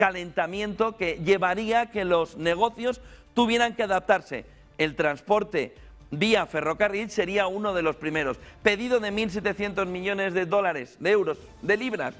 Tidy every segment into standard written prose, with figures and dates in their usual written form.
calentamiento que llevaría a que los negocios tuvieran que adaptarse. El transporte vía ferrocarril sería uno de los primeros. Pedido de 1.700 millones de dólares, de libras,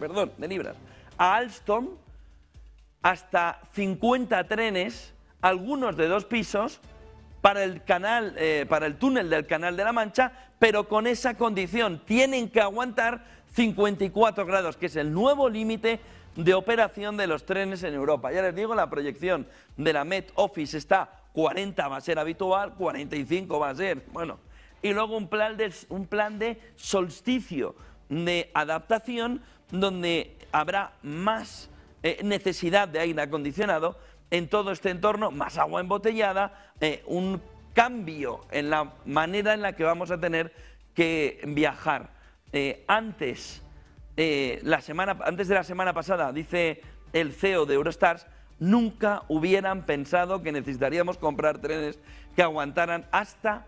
a Alstom, hasta 50 trenes, algunos de 2 pisos, para el túnel del Canal de la Mancha, pero con esa condición: tienen que aguantar 54 grados, que es el nuevo límite de operación de los trenes en Europa. Ya les digo, la proyección de la Met Office está 40 va a ser habitual, 45 va a ser, bueno. Y luego un plan de solsticio, de adaptación, donde habrá más necesidad de aire acondicionado en todo este entorno, más agua embotellada, un cambio en la manera en la que vamos a tener que viajar. Antes de la semana pasada, dice el CEO de Eurostars, nunca hubieran pensado que necesitaríamos comprar trenes que aguantaran hasta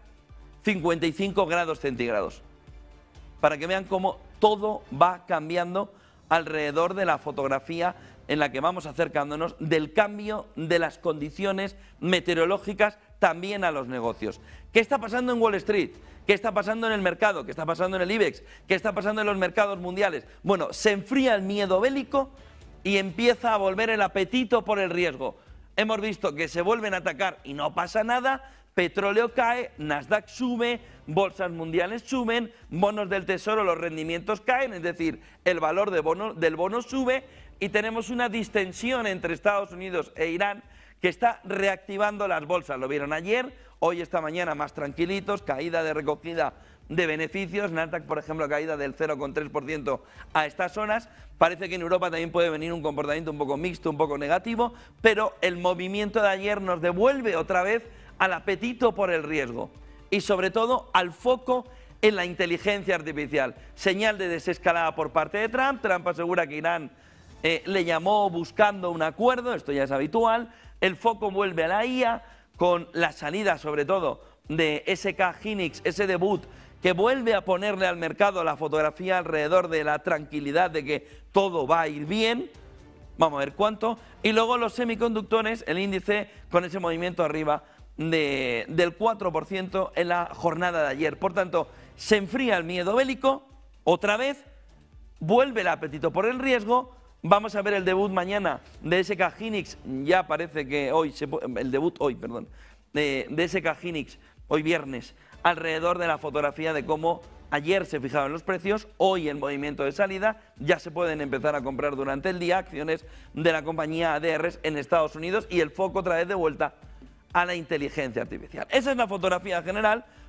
55 grados centígrados. Para que vean cómo todo va cambiando alrededor de la fotografía en la que vamos acercándonos del cambio de las condiciones meteorológicas también a los negocios. ¿Qué está pasando en Wall Street? ¿Qué está pasando en el mercado? ¿Qué está pasando en el IBEX? ¿Qué está pasando en los mercados mundiales? Bueno, se enfría el miedo bélico y empieza a volver el apetito por el riesgo. Hemos visto que se vuelven a atacar y no pasa nada. Petróleo cae, Nasdaq sube, bolsas mundiales suben, bonos del tesoro, los rendimientos caen, es decir, el valor del bono sube, y tenemos una distensión entre Estados Unidos e Irán que está reactivando las bolsas. Lo vieron ayer, hoy esta mañana más tranquilitos, caída de recogida de beneficios, Nasdaq, por ejemplo, caída del 0,3% a estas horas. Parece que en Europa también puede venir un comportamiento un poco mixto, un poco negativo, pero el movimiento de ayer nos devuelve otra vez al apetito por el riesgo y sobre todo al foco en la inteligencia artificial. Señal de desescalada por parte de Trump. Trump asegura que Irán le llamó buscando un acuerdo, esto ya es habitual. El foco vuelve a la IA con la salida sobre todo de SK Hynix, ese debut que vuelve a ponerle al mercado la fotografía alrededor de la tranquilidad de que todo va a ir bien. Vamos a ver cuánto. Y luego los semiconductores, el índice con ese movimiento arriba del 4% en la jornada de ayer. Por tanto, se enfría el miedo bélico, otra vez, vuelve el apetito por el riesgo. Vamos a ver el debut mañana de SK Hynix, ya parece que hoy, de SK Hynix, hoy viernes, alrededor de la fotografía de cómo ayer se fijaron los precios, hoy el movimiento de salida, ya se pueden empezar a comprar durante el día acciones de la compañía ADRs en Estados Unidos y el foco otra vez de vuelta a la inteligencia artificial. Esa es la fotografía general.